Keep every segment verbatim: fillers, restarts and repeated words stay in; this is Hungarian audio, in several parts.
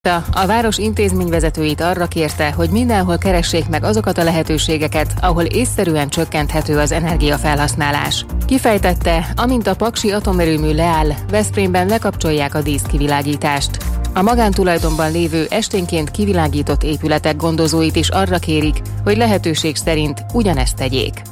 A város intézményvezetőit arra kérte, hogy mindenhol keressék meg azokat a lehetőségeket, ahol észszerűen csökkenthető az energiafelhasználás. Kifejtette, amint a paksi atomerőmű leáll, Veszprémben lekapcsolják a díszkivilágítást. A magántulajdonban lévő esténként kivilágított épületek gondozóit is arra kérik, hogy lehetőség szerint ugyanezt tegyék.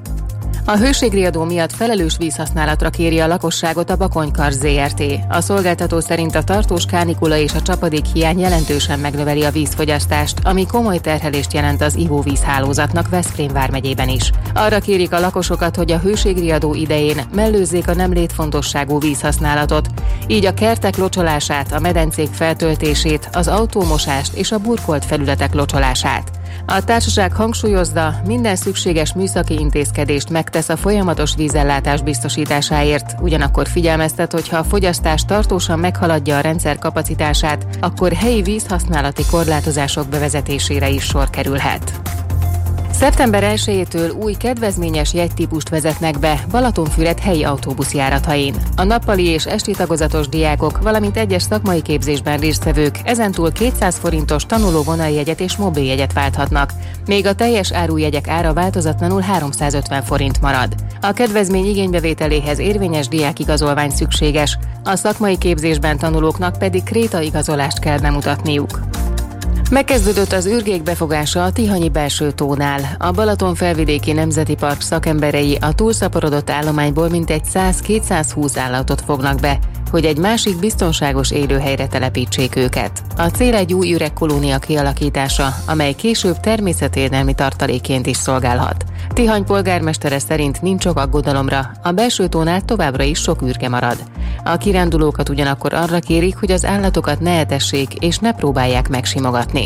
A hőségriadó miatt felelős vízhasználatra kéri a lakosságot a Bakonykar zé er té. A szolgáltató szerint a tartós kánikula és a csapadék hiány jelentősen megnöveli a vízfogyasztást, ami komoly terhelést jelent az ivóvízhálózatnak Veszprém vármegyében is. Arra kérik a lakosokat, hogy a hőségriadó idején mellőzzék a nem létfontosságú vízhasználatot, így a kertek locsolását, a medencék feltöltését, az autómosást és a burkolt felületek locsolását. A társaság hangsúlyozza, minden szükséges műszaki intézkedést megtesz a folyamatos vízellátás biztosításáért, ugyanakkor figyelmeztet, hogy ha a fogyasztás tartósan meghaladja a rendszer kapacitását, akkor helyi vízhasználati korlátozások bevezetésére is sor kerülhet. szeptember elsejétől új kedvezményes jegytípust vezetnek be Balatonfüred helyi autóbuszjáratain. A nappali és esti tagozatos diákok, valamint egyes szakmai képzésben résztvevők ezentúl kétszáz forintos tanulóvonaljegyet és mobiljegyet válthatnak, még a teljes árujegyek ára változatlanul háromszázötven forint marad. A kedvezmény igénybevételéhez érvényes diákigazolvány szükséges, a szakmai képzésben tanulóknak pedig krétaigazolást kell bemutatniuk. Megkezdődött az ürgék befogása a Tihanyi belső tónál. A Balaton felvidéki nemzeti park szakemberei a túlszaporodott állományból mintegy száz-kétszázhúsz állatot fognak be, hogy egy másik biztonságos élőhelyre telepítsék őket. A cél egy új üregkolónia kialakítása, amely később természetvédelmi tartalékként is szolgálhat. Tihany polgármestere szerint nincs ok aggodalomra, a belső tónál továbbra is sok ürge marad. A kirándulókat ugyanakkor arra kérik, hogy az állatokat ne etessék és ne próbálják megsimogatni.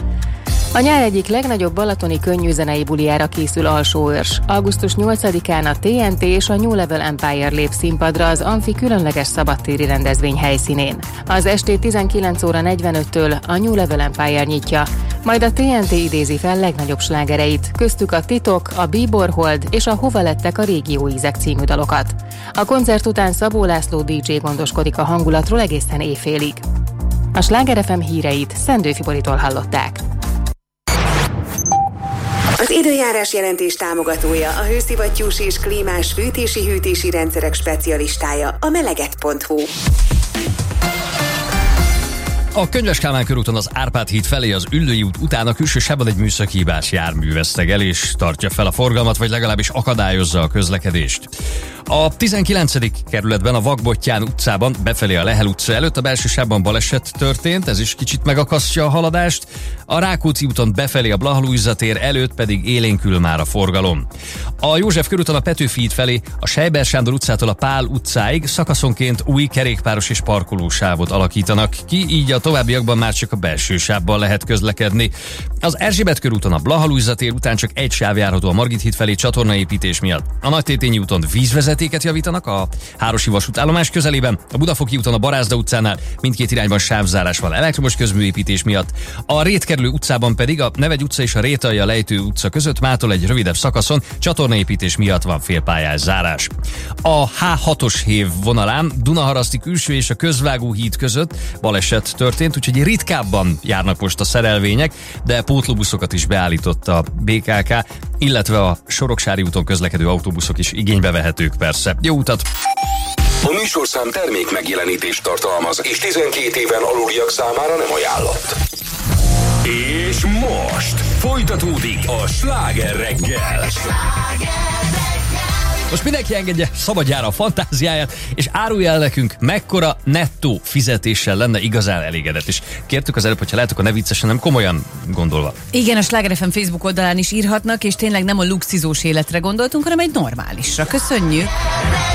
A nyár egyik legnagyobb balatoni könnyűzenei bulijára készül Alsóörs. augusztus nyolcadikán a té en té és a New Level Empire lép színpadra az Amfi különleges szabadtéri rendezvény helyszínén. Az estét tizenkilenc óra negyvenöttől a New Level Empire nyitja, majd a té en té idézi fel legnagyobb slágereit, köztük a Titok, a Bíborhold és a Hova lettek a régió ízek című dalokat. A koncert után Szabó László dé dzsé gondoskodik a hangulatról egészen éjfélig. A Sláger ef em híreit Szendő Fiboritól hallották. Az időjárás jelentés támogatója a hőszivattyús és klímás fűtési-hűtési rendszerek specialistája, a meleget pont hu. A Könyves Kálmán körúton az Árpád híd felé az Üllői út után a külső sávban egy műszaki hibás jármű vesztegel és tartja fel a forgalmat, vagy legalábbis akadályozza a közlekedést. A tizenkilencedik kerületben a Vakbottyán utcában befelé a Lehel utca előtt a belső sávban baleset történt, ez is kicsit megakasztja a haladást. A Rákóczi úton befelé a Blaha-Lujza tér előtt pedig élénkül már a forgalom. A József körúton a Petőfi híd felé a Sejber Sándor utcától a Pál utcáig szakaszonként új kerékpáros és parkolósávot alakítanak ki, így a továbbiakban már csak a belső sávban lehet közlekedni. Az Erzsébet körúton a Blaha-Lujza tér után csak egy sáv járható a Margit híd felé csatornaépítés miatt. A Nagytétényi úton vízvezetéket javítanak a Hárosi vasútállomás közelében, a Budafoki úton a Barázda utcánál mindkét irányban sávzárás van elektromos közműépítés miatt. A Rétkerülő utcában pedig a Nevegy utca és a Rétalja Lejtő utca között mától egy rövidebb szakaszon csatornaépítés miatt van félpályás zárás. A há hatos hév vonalán Dunaharaszti külső és a Közvágó híd között baleset történt, úgyhogy ritkábban járnak most a szerelvények, de pótlóbuszokat is beállított a bé ká ká, illetve a Soroksári úton közlekedő autóbuszok is igénybe vehetők persze. Jó utat! A műsorszám termék megjelenítést tartalmaz, és tizenkét éven aluliak számára nem ajánlott. És most folytatódik a Sláger reggel. Most mindenki engedje szabadjára a fantáziáját, és árulja el nekünk, mekkora nettó fizetéssel lenne igazán elégedett. És kértük az előbb, hogyha lehetek a ne viccesen, nem komolyan gondolva. Igen, a Sláger ef em Facebook oldalán is írhatnak, és tényleg nem a luxizós életre gondoltunk, hanem egy normálisra. Köszönjük!